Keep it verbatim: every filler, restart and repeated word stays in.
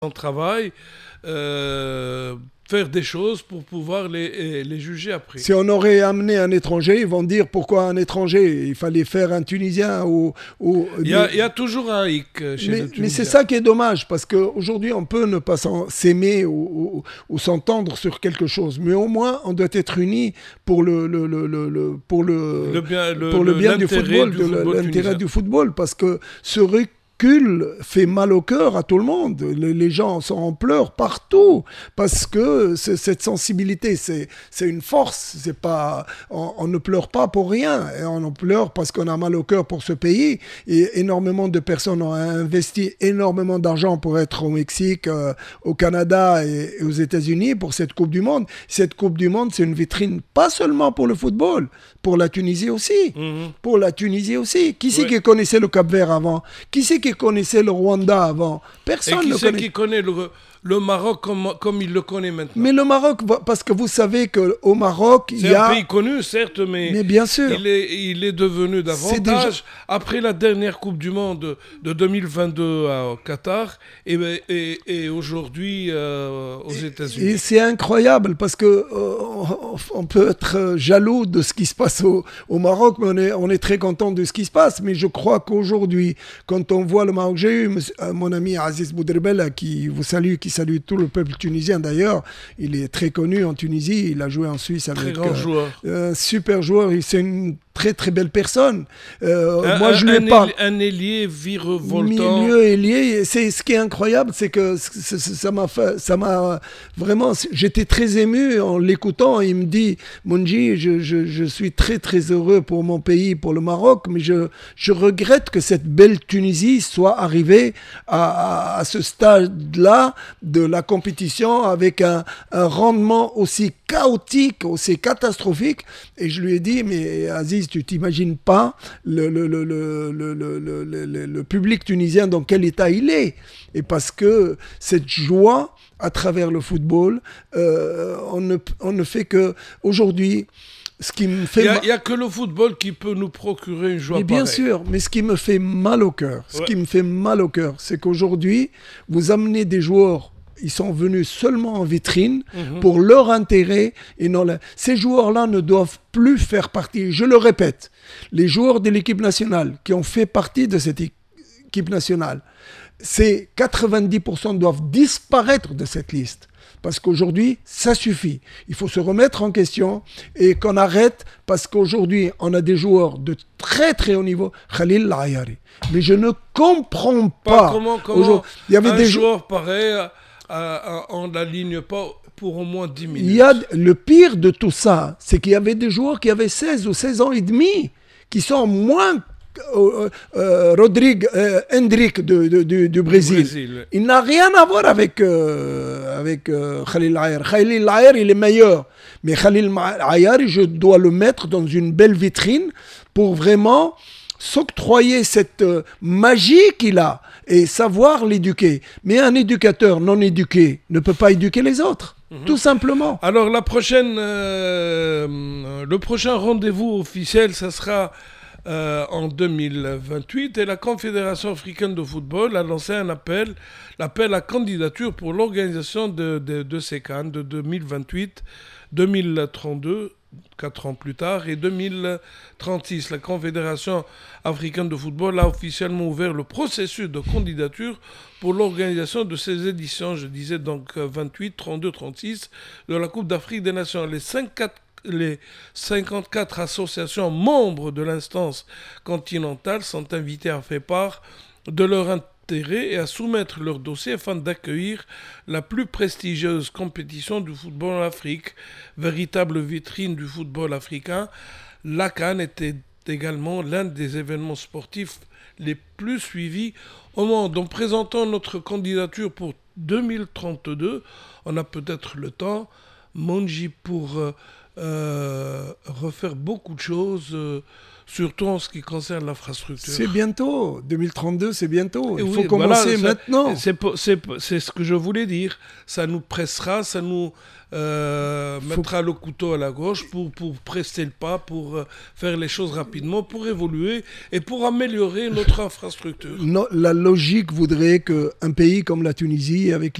en travail, euh, faire des choses pour pouvoir les, les juger après. Si on aurait amené un étranger, ils vont dire pourquoi un étranger. Il fallait faire un Tunisien ou... ou il, y a, il y a toujours un hic chez mais, le Tunisien. Mais c'est ça qui est dommage, parce qu'aujourd'hui, on peut ne pas s'aimer ou, ou, ou s'entendre sur quelque chose. Mais au moins, on doit être unis pour le, le, le, le, pour le, le bien, le, pour le bien du football, du de football l'intérêt du football. Parce que ce recul fait mal au cœur à tout le monde. Les, les gens sont en pleurs partout parce que cette sensibilité, c'est une force. C'est pas, on, on ne pleure pas pour rien. Et on en pleure parce qu'on a mal au cœur pour ce pays. Et énormément de personnes ont investi énormément d'argent pour être au Mexique, euh, au Canada et, et aux États-Unis pour cette Coupe du Monde. Cette Coupe du Monde, c'est une vitrine pas seulement pour le football, pour la Tunisie aussi. Mmh. Pour la Tunisie aussi. Qui c'est ouais. qui connaissait le Cap-Vert avant? Qui c'est qui connaissait le Rwanda avant? Personne ne connaît. Et qui c'est connaît... qui connaît le, le Maroc comme, comme il le connaît maintenant? Mais le Maroc, parce que vous savez qu'au Maroc, il y a... C'est un pays connu, certes, mais, mais bien sûr. Il, est, il est devenu davantage, déjà... après la dernière Coupe du Monde de deux mille vingt-deux au Qatar, et, et, et aujourd'hui euh, aux États-Unis. Et c'est incroyable, parce que euh, on peut être jaloux de ce qui se passe au, au Maroc, mais on est, on est très content de ce qui se passe. Mais je crois qu'aujourd'hui, quand on voit le Maroc, j'ai eu mon ami Aziz Boudrebel, qui vous salue, qui salue tout le peuple tunisien d'ailleurs. Il est très connu en Tunisie, il a joué en Suisse avec très grand euh, joueur. un super joueur. C'est une très très belle personne. Euh, un, moi je lui ai pas un ailier virevoltant. Milieu ailier, c'est ce qui est incroyable, c'est que ça m'a ça m'a vraiment, j'étais très ému en l'écoutant. Il me dit, Mounji, je, je, je suis très très heureux pour mon pays, pour le Maroc, mais je, je regrette que cette belle Tunisie soit arrivée à, à, à ce stade-là de la compétition avec un, un rendement aussi chaotique, aussi catastrophique. Et je lui ai dit, mais Aziz, tu t'imagines pas le, le, le, le, le, le, le, le, le public tunisien dans quel état il est. Et parce que cette joie à travers le football, euh, on, ne, on ne fait que aujourd'hui. Ce qui me fait il n'y a, a que le football qui peut nous procurer une joie mais bien pareille. sûr, mais ce qui me fait mal au cœur, ce ouais. qui me fait mal au cœur, c'est qu'aujourd'hui, vous amenez des joueurs, ils sont venus seulement en vitrine mmh. pour leur intérêt. Et non, ces joueurs-là ne doivent plus faire partie, je le répète, les joueurs de l'équipe nationale qui ont fait partie de cette équipe nationale, c'est quatre-vingt-dix pour cent doivent disparaître de cette liste. Parce qu'aujourd'hui, ça suffit. Il faut se remettre en question et qu'on arrête, parce qu'aujourd'hui, on a des joueurs de très très haut niveau. Khalil Layari. Mais je ne comprends pas. pas comment, comment il y avait un des joueur pareil, euh, euh, on ne l'aligne pas pour au moins dix minutes. Il y a, le pire de tout ça, c'est qu'il y avait des joueurs qui avaient seize ou seize ans et demi, qui sont moins... Euh, euh, Rodrigue euh, Hendrick de, de, de, du Brésil. Brésil. Il n'a rien à voir avec, euh, avec euh, Khalil Ayar. Khalil Ayar, il est meilleur. Mais Khalil Ayar, je dois le mettre dans une belle vitrine pour vraiment s'octroyer cette euh, magie qu'il a et savoir l'éduquer. Mais un éducateur non éduqué ne peut pas éduquer les autres. Mmh. Tout simplement. Alors, la prochaine, euh, le prochain rendez-vous officiel, ça sera Euh, en deux mille vingt-huit, et la Confédération africaine de football a lancé un appel, l'appel à candidature pour l'organisation de, de, de ces CAN de deux mille vingt-huit, deux mille trente-deux, quatre ans plus tard, et deux mille trente-six. La Confédération africaine de football a officiellement ouvert le processus de candidature pour l'organisation de ces éditions, je disais donc vingt-huit, trente-deux, trente-six, de la Coupe d'Afrique des Nations. Les cinq quatre Les cinquante-quatre associations membres de l'instance continentale sont invitées à faire part de leur intérêt et à soumettre leur dossier afin d'accueillir la plus prestigieuse compétition du football en Afrique, véritable vitrine du football africain. La CAN était également l'un des événements sportifs les plus suivis au monde. En présentant notre candidature pour deux mille trente-deux, on a peut-être le temps, Mounji, pour... Euh, euh, refaire beaucoup de choses, euh, surtout en ce qui concerne l'infrastructure. C'est bientôt, deux mille trente-deux, c'est bientôt. Il Et faut oui, commencer voilà, ça- maintenant. C'est, po- c'est, po- c'est ce que je voulais dire. Ça nous pressera, ça nous euh, Faut- mettra le couteau à la gorge pour, pour presser le pas, pour euh, faire les choses rapidement, pour évoluer et pour améliorer notre infrastructure. Non, la logique voudrait qu'un pays comme la Tunisie, avec